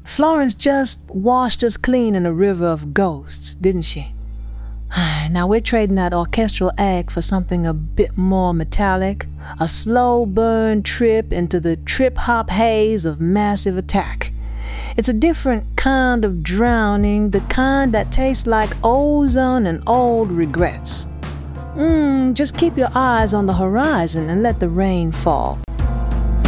Florence just washed us clean in a river of ghosts, didn't she? Now we're trading that orchestral act for something a bit more metallic, a slow burn trip into the trip-hop haze of Massive Attack. It's a different kind of drowning, the kind that tastes like ozone and old regrets. Just keep your eyes on the horizon and let the rain fall.